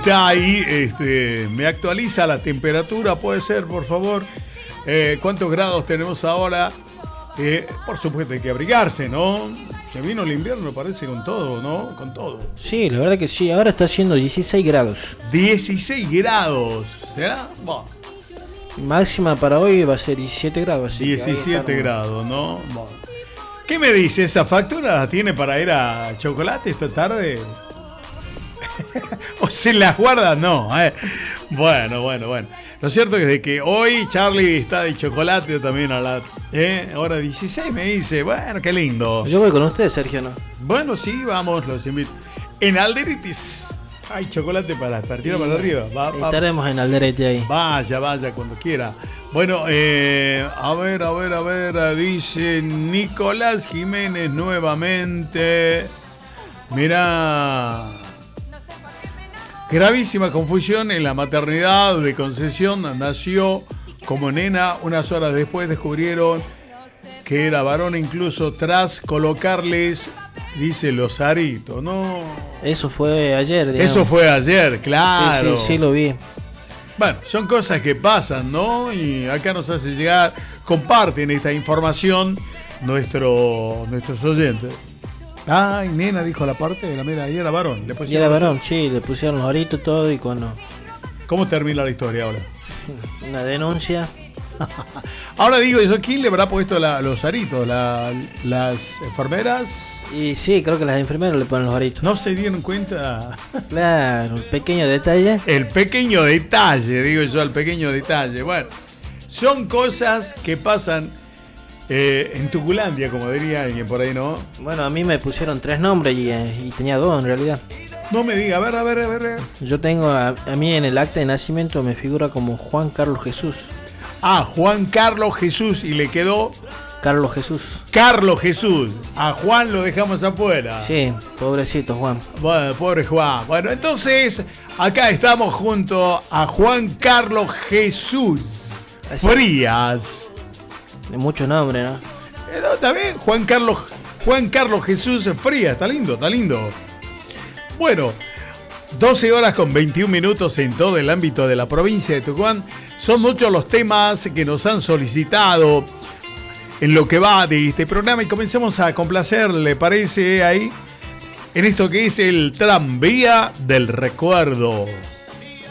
está ahí, me actualiza la temperatura, puede ser, por favor. ¿Cuántos grados tenemos ahora? Por supuesto hay que abrigarse, ¿no? Se vino el invierno, parece, con todo, ¿no? Con todo. Sí, la verdad que sí. Ahora está haciendo 16 grados. 16 grados, ¿será? Bueno. Máxima para hoy va a ser 17 grados. Así 17 grados, ¿no? Bueno. ¿Qué me dice? ¿Esa factura la tiene para ir a Chocolate esta tarde? ¿O se las guarda? No. Bueno. Lo cierto es de que hoy Charlie está de chocolate también a la hora 16, me dice. Bueno, qué lindo. Yo voy con usted, Sergio, ¿no? Bueno, sí, vamos, los invito. En Alderitis hay chocolate para partir para arriba. Estaremos en Alderete ahí. Vaya, cuando quiera. Bueno, a ver, dice Nicolás Jiménez nuevamente. Mirá. Gravísima confusión en la maternidad de Concesión. Nació como nena. Unas horas después descubrieron que era varón, incluso tras colocarles, dice, los aritos. No. Eso fue ayer, digamos. Eso fue ayer, claro. Sí, lo vi. Bueno, son cosas que pasan, ¿no? Y acá nos hace llegar, comparten esta información nuestros oyentes. Ay, nena, dijo la parte de la mera, y era varón. Y era varón, sí, le pusieron los aritos todo y cuando... ¿Cómo termina la historia ahora? Una denuncia. Ahora digo, ¿eso quién le habrá puesto los aritos? ¿Las enfermeras? Y sí, creo que las enfermeras le ponen los aritos. ¿No se dieron cuenta? Claro, el pequeño detalle. El pequeño detalle, digo yo, el pequeño detalle. Bueno, son cosas que pasan en Tuculandia, como diría alguien por ahí, ¿no? Bueno, a mí me pusieron 3 nombres y tenía 2 en realidad. No me diga, a ver. Yo tengo, a mí en el acta de nacimiento me figura como Juan Carlos Jesús. Ah, Juan Carlos Jesús, y le quedó... Carlos Jesús. Carlos Jesús. A Juan lo dejamos afuera. Sí, pobrecito Juan. Bueno, pobre Juan. Bueno, entonces, acá estamos junto a Juan Carlos Jesús Frías. De mucho nombre, ¿no? Pero también Juan Carlos Jesús Frías. Está lindo. Bueno, 12 horas con 21 minutos en todo el ámbito de la provincia de Tucumán. Son muchos los temas que nos han solicitado en lo que va de este programa y comencemos a complacer, ¿le parece ahí? En esto que es el tranvía del recuerdo.